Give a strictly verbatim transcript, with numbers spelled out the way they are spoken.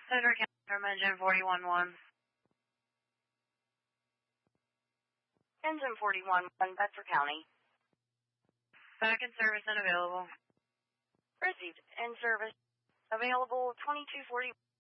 Bedford County from engine forty-one one. Engine forty-one one, Bedford County. Back in service and available. Received. In service. Available twenty-two forty.